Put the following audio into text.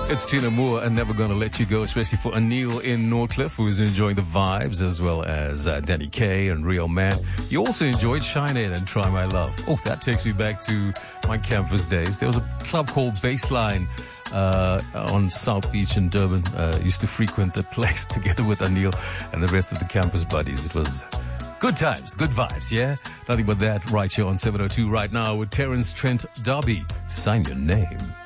It's Tina Moore and Never Gonna Let You Go, especially for Anil in Northcliffe, who is enjoying the vibes, as well as Danny Kaye and Real Man. You also enjoyed Shine In and Try My Love. Oh, that takes me back to my campus days. There was a club called Baseline on South Beach in Durban. Used to frequent the place together with Anil and the rest of the campus buddies. It was good times, good vibes, yeah? Nothing but that right here on 702 right now with Terence Trent D'Arby. Sign your name.